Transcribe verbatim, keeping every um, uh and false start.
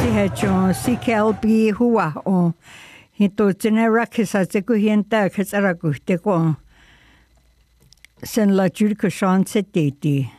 he jo C K L B hua o hito tene rakisa te ku hienta khasara ku te ko sen la jurka chance te ti